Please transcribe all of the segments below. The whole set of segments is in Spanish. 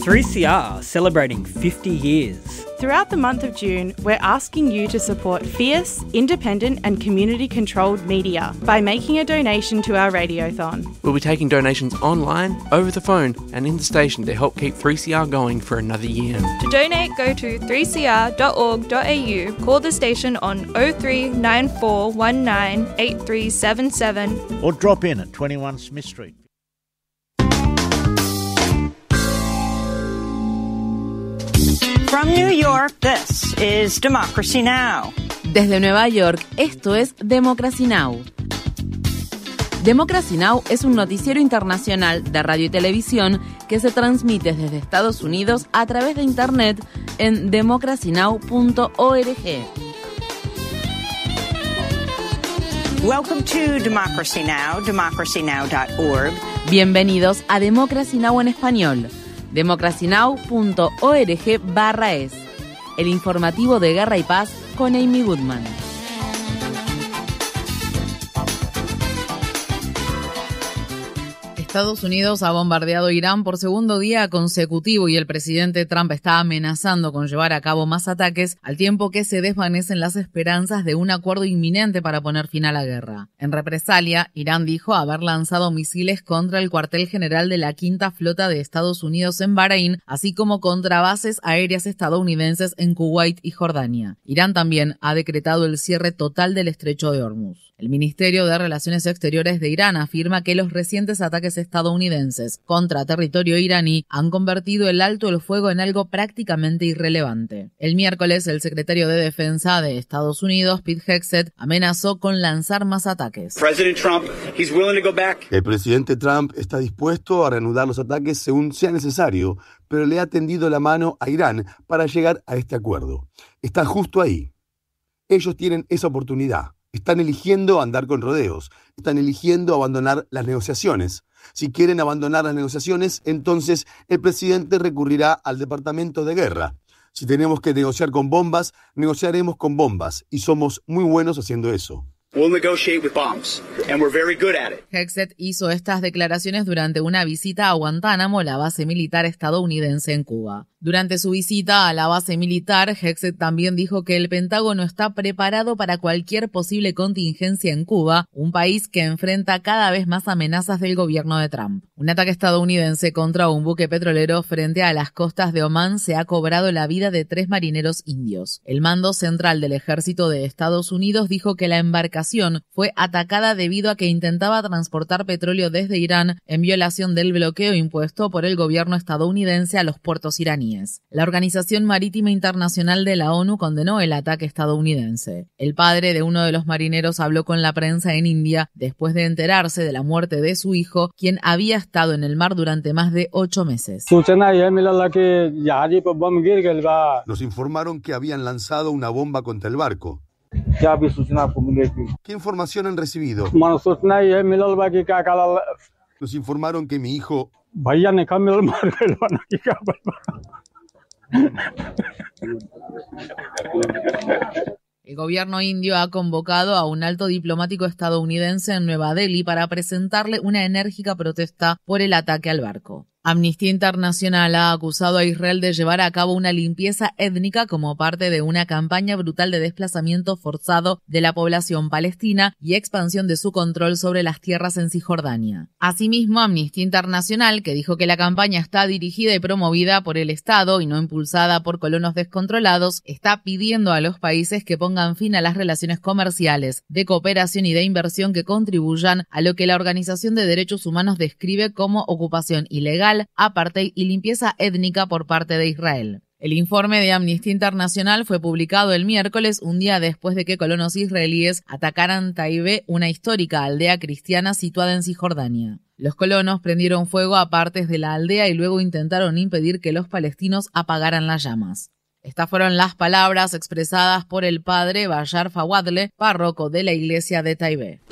3CR celebrating 50 years. Throughout the month of June, we're asking you to support fierce, independent and community-controlled media by making a donation to our radiothon. We'll be taking donations online, over the phone and in the station to help keep 3CR going for another year. To donate, go to 3cr.org.au, call the station on 0394198377 or drop in at 21 Smith Street. From New York, this is Democracy Now! Desde Nueva York, esto es Democracy Now! Democracy Now! Es un noticiero internacional de radio y televisión que se transmite desde Estados Unidos a través de Internet en democracynow.org. Welcome to Democracy Now!, democracynow.org. Bienvenidos a Democracy Now! En español. democracynow.org/es, el informativo de Guerra y Paz con Amy Goodman. Estados Unidos ha bombardeado Irán por segundo día consecutivo y el presidente Trump está amenazando con llevar a cabo más ataques al tiempo que se desvanecen las esperanzas de un acuerdo inminente para poner fin a la guerra. En represalia, Irán dijo haber lanzado misiles contra el cuartel general de la Quinta Flota de Estados Unidos en Bahrein, así como contra bases aéreas estadounidenses en Kuwait y Jordania. Irán también ha decretado el cierre total del estrecho de Hormuz. El Ministerio de Relaciones Exteriores de Irán afirma que los recientes ataques estadounidenses contra territorio iraní han convertido el alto el fuego en algo prácticamente irrelevante. El miércoles, el secretario de Defensa de Estados Unidos, Pete Hegseth, amenazó con lanzar más ataques. El presidente Trump está dispuesto a reanudar los ataques según sea necesario, pero le ha tendido la mano a Irán para llegar a este acuerdo. Está justo ahí. Ellos tienen esa oportunidad. Están eligiendo andar con rodeos, están eligiendo abandonar las negociaciones. Si quieren abandonar las negociaciones, entonces el presidente recurrirá al Departamento de Guerra. Si tenemos que negociar con bombas, negociaremos con bombas, y somos muy buenos haciendo eso. Hegseth hizo estas declaraciones durante una visita a Guantánamo, la base militar estadounidense en Cuba. Durante su visita a la base militar, Hegseth también dijo que el Pentágono está preparado para cualquier posible contingencia en Cuba, un país que enfrenta cada vez más amenazas del gobierno de Trump. Un ataque estadounidense contra un buque petrolero frente a las costas de Omán se ha cobrado la vida de 3 marineros indios. El mando central del ejército de Estados Unidos dijo que la embarcación fue atacada debido a que intentaba transportar petróleo desde Irán en violación del bloqueo impuesto por el gobierno estadounidense a los puertos iraníes. La Organización Marítima Internacional de la ONU condenó el ataque estadounidense. El padre de uno de los marineros habló con la prensa en India después de enterarse de la muerte de su hijo, quien había estado en el mar durante más de 8 meses. Nos informaron que habían lanzado una bomba contra el barco. ¿Qué información han recibido? Nos informaron que mi hijo... El gobierno indio ha convocado a un alto diplomático estadounidense en Nueva Delhi para presentarle una enérgica protesta por el ataque al barco. Amnistía Internacional ha acusado a Israel de llevar a cabo una limpieza étnica como parte de una campaña brutal de desplazamiento forzado de la población palestina y expansión de su control sobre las tierras en Cisjordania. Asimismo, Amnistía Internacional, que dijo que la campaña está dirigida y promovida por el Estado y no impulsada por colonos descontrolados, está pidiendo a los países que pongan fin a las relaciones comerciales, de cooperación y de inversión que contribuyan a lo que la Organización de Derechos Humanos describe como ocupación ilegal, apartheid y limpieza étnica por parte de Israel. El informe de Amnistía Internacional fue publicado el miércoles, un día después de que colonos israelíes atacaran Taibé, una histórica aldea cristiana situada en Cisjordania. Los colonos prendieron fuego a partes de la aldea y luego intentaron impedir que los palestinos apagaran las llamas. Estas fueron las palabras expresadas por el padre Bashar Fawadle, párroco de la iglesia de Taibé.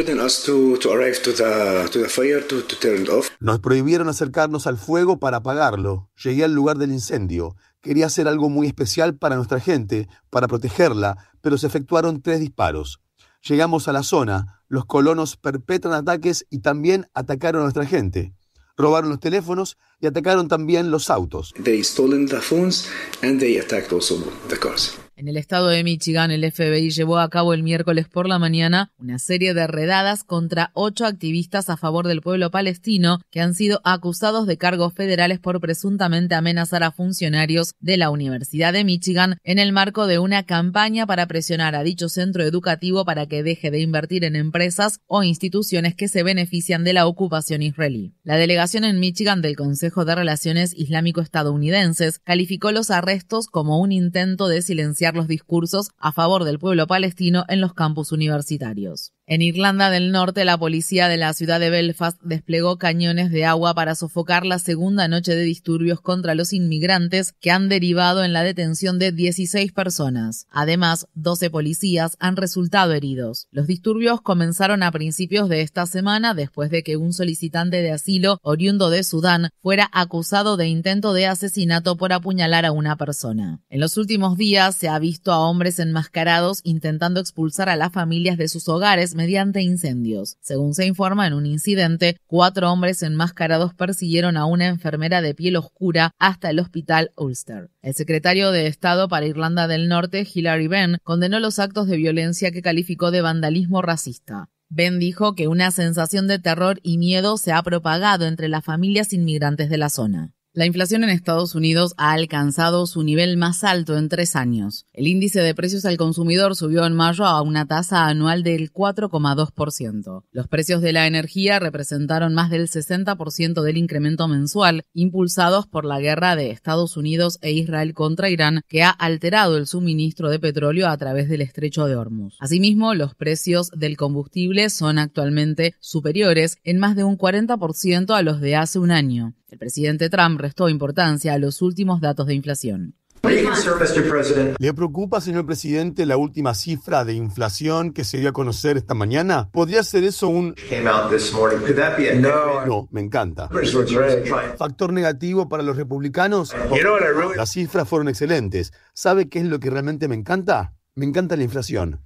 Nos prohibieron acercarnos al fuego para apagarlo. Llegué al lugar del incendio. Quería hacer algo muy especial para nuestra gente, para protegerla, pero se efectuaron 3 disparos. Llegamos a la zona. Los colonos perpetran ataques y también atacaron a nuestra gente. robaron los teléfonos y atacaron también los autos. They stolen the phones and they attacked also the cars. En el estado de Michigan, el FBI llevó a cabo el miércoles por la mañana una serie de redadas contra 8 activistas a favor del pueblo palestino que han sido acusados de cargos federales por presuntamente amenazar a funcionarios de la Universidad de Michigan en el marco de una campaña para presionar a dicho centro educativo para que deje de invertir en empresas o instituciones que se benefician de la ocupación israelí. La delegación en Michigan del Consejo de Relaciones Islámico-Estadounidenses calificó los arrestos como un intento de silenciar los discursos a favor del pueblo palestino en los campus universitarios. En Irlanda del Norte, la policía de la ciudad de Belfast desplegó cañones de agua para sofocar la segunda noche de disturbios contra los inmigrantes que han derivado en la detención de 16 personas. Además, 12 policías han resultado heridos. Los disturbios comenzaron a principios de esta semana después de que un solicitante de asilo oriundo de Sudán fuera acusado de intento de asesinato por apuñalar a una persona. En los últimos días se ha visto a hombres enmascarados intentando expulsar a las familias de sus hogares mediante incendios. Según se informa, en un incidente, 4 hombres enmascarados persiguieron a una enfermera de piel oscura hasta el hospital Ulster. El secretario de Estado para Irlanda del Norte, Hilary Benn, condenó los actos de violencia que calificó de vandalismo racista. Benn dijo que una sensación de terror y miedo se ha propagado entre las familias inmigrantes de la zona. La inflación en Estados Unidos ha alcanzado su nivel más alto en 3 años. El índice de precios al consumidor subió en mayo a una tasa anual del 4,2%. Los precios de la energía representaron más del 60% del incremento mensual, impulsados por la guerra de Estados Unidos e Israel contra Irán, que ha alterado el suministro de petróleo a través del estrecho de Hormuz. Asimismo, los precios del combustible son actualmente superiores en más de un 40% a los de hace un año. El presidente Trump restó importancia a los últimos datos de inflación. ¿Le preocupa, señor presidente, la última cifra de inflación que se dio a conocer esta mañana? ¿Podría ser eso un... No, me encanta. ¿Factor negativo para los republicanos? Las cifras fueron excelentes. ¿Sabe qué es lo que realmente me encanta? Me encanta la inflación.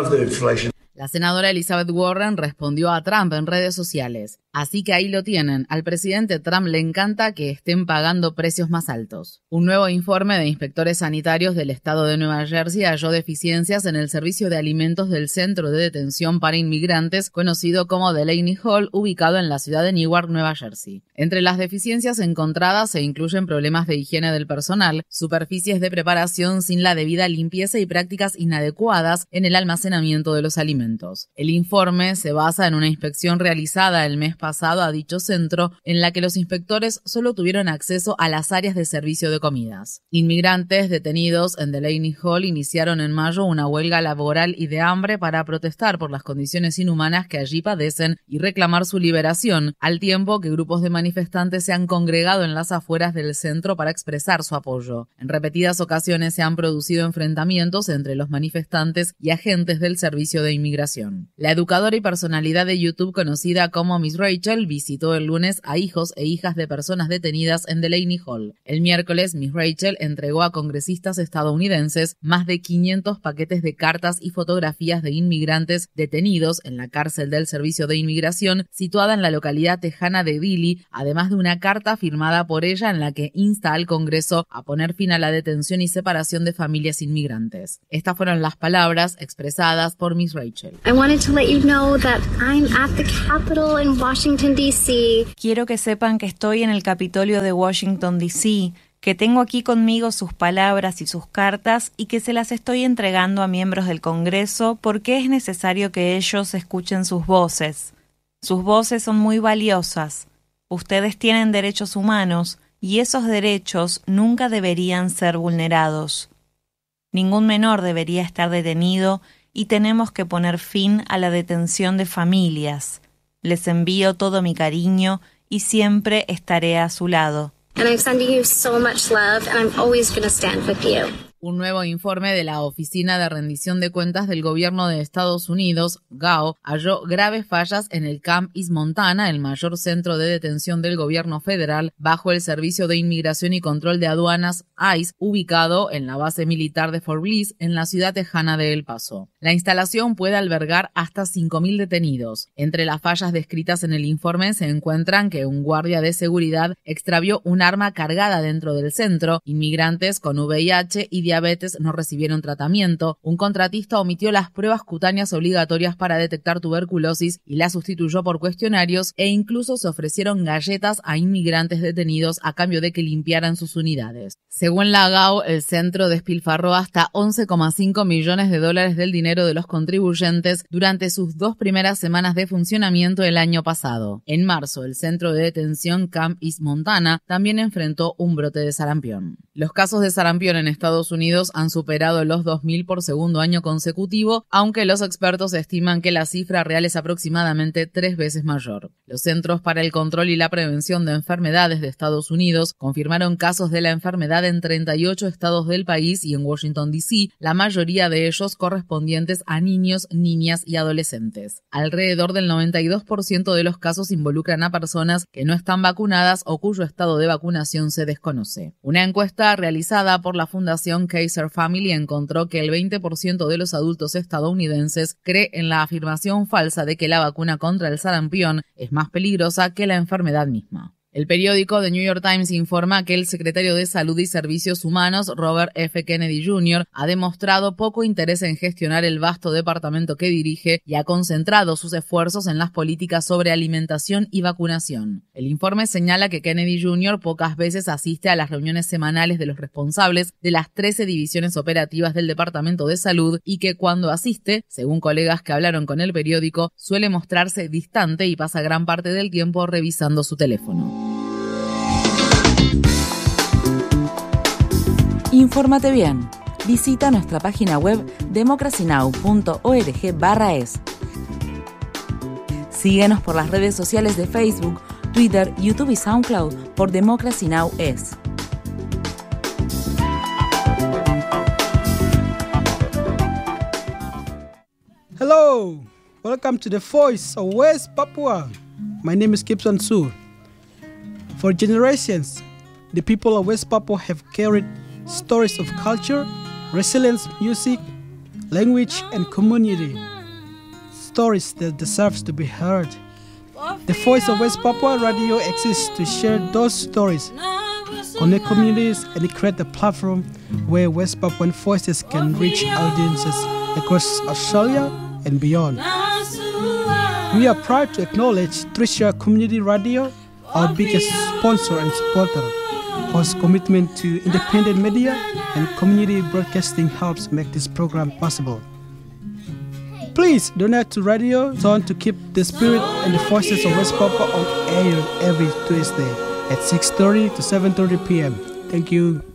La senadora Elizabeth Warren respondió a Trump en redes sociales. Así que ahí lo tienen. Al presidente Trump le encanta que estén pagando precios más altos. Un nuevo informe de inspectores sanitarios del estado de Nueva Jersey halló deficiencias en el servicio de alimentos del centro de detención para inmigrantes conocido como Delaney Hall, ubicado en la ciudad de Newark, Nueva Jersey. Entre las deficiencias encontradas se incluyen problemas de higiene del personal, superficies de preparación sin la debida limpieza y prácticas inadecuadas en el almacenamiento de los alimentos. El informe se basa en una inspección realizada el mes pasado a dicho centro, en la que los inspectores solo tuvieron acceso a las áreas de servicio de comidas. Inmigrantes detenidos en Delaney Hall iniciaron en mayo una huelga laboral y de hambre para protestar por las condiciones inhumanas que allí padecen y reclamar su liberación, al tiempo que grupos de manifestantes se han congregado en las afueras del centro para expresar su apoyo. En repetidas ocasiones se han producido enfrentamientos entre los manifestantes y agentes del servicio de inmigración. La educadora y personalidad de YouTube conocida como Miss Rachel visitó el lunes a hijos e hijas de personas detenidas en Delaney Hall. El miércoles, Miss Rachel entregó a congresistas estadounidenses más de 500 paquetes de cartas y fotografías de inmigrantes detenidos en la cárcel del Servicio de Inmigración situada en la localidad tejana de Dilley, además de una carta firmada por ella en la que insta al Congreso a poner fin a la detención y separación de familias inmigrantes. Estas fueron las palabras expresadas por Miss Rachel. I wanted to let you know that I'm at the Capitol in Washington, D.C. Quiero que sepan que estoy en el Capitolio de Washington, D.C., que tengo aquí conmigo sus palabras y sus cartas y que se las estoy entregando a miembros del Congreso porque es necesario que ellos escuchen sus voces. Sus voces son muy valiosas. Ustedes tienen derechos humanos y esos derechos nunca deberían ser vulnerados. Ningún menor debería estar detenido y tenemos que poner fin a la detención de familias. Les envío todo mi cariño y siempre estaré a su lado. And I'm sending you so much love and I'm always going to stand with you. Un nuevo informe de la Oficina de Rendición de Cuentas del Gobierno de Estados Unidos, GAO, halló graves fallas en el Camp East Montana, el mayor centro de detención del gobierno federal, bajo el Servicio de Inmigración y Control de Aduanas, ICE, ubicado en la base militar de Fort Bliss, en la ciudad tejana de El Paso. La instalación puede albergar hasta 5.000 detenidos. Entre las fallas descritas en el informe se encuentran que un guardia de seguridad extravió un arma cargada dentro del centro, inmigrantes con VIH y diabetes no recibieron tratamiento, un contratista omitió las pruebas cutáneas obligatorias para detectar tuberculosis y las sustituyó por cuestionarios, e incluso se ofrecieron galletas a inmigrantes detenidos a cambio de que limpiaran sus unidades. Según la GAO, el centro despilfarró hasta $11,5 millones del dinero de los contribuyentes durante sus 2 primeras semanas de funcionamiento el año pasado. En marzo, el centro de detención Camp East Montana también enfrentó un brote de sarampión. Los casos de sarampión en Estados Unidos han superado los 2.000 por segundo año consecutivo, aunque los expertos estiman que la cifra real es aproximadamente 3 veces mayor. Los Centros para el Control y la Prevención de Enfermedades de Estados Unidos confirmaron casos de la enfermedad en 38 estados del país y en Washington, D.C., la mayoría de ellos correspondientes a niños, niñas y adolescentes. Alrededor del 92% de los casos involucran a personas que no están vacunadas o cuyo estado de vacunación se desconoce. Una encuesta realizada por la Fundación Kaiser Family encontró que el 20% de los adultos estadounidenses cree en la afirmación falsa de que la vacuna contra el sarampión es más peligrosa que la enfermedad misma. El periódico The New York Times informa que el secretario de Salud y Servicios Humanos, Robert F. Kennedy Jr., ha demostrado poco interés en gestionar el vasto departamento que dirige y ha concentrado sus esfuerzos en las políticas sobre alimentación y vacunación. El informe señala que Kennedy Jr. pocas veces asiste a las reuniones semanales de los responsables de las 13 divisiones operativas del Departamento de Salud y que cuando asiste, según colegas que hablaron con el periódico, suele mostrarse distante y pasa gran parte del tiempo revisando su teléfono. Infórmate bien. Visita nuestra página web democracynow.org/es. Síguenos por las redes sociales de Facebook, Twitter, YouTube y SoundCloud por Democracy Now! Es. Hello, welcome to the Voice of West Papua. My name is Gibson Su. For generations, the people of West Papua have carried stories of culture, resilience, music, language, and community. Stories that deserve to be heard. The Voice of West Papua Radio exists to share those stories, connect communities, and create a platform where West Papuan voices can reach audiences across Australia and beyond. We are proud to acknowledge Tricia Community Radio, our biggest sponsor and supporter, whose commitment to independent media and community broadcasting helps make this program possible. Please donate to Radio Zone to keep the spirit and the voices of West Papua on air every Tuesday at 6:30 to 7:30 p.m. Thank you.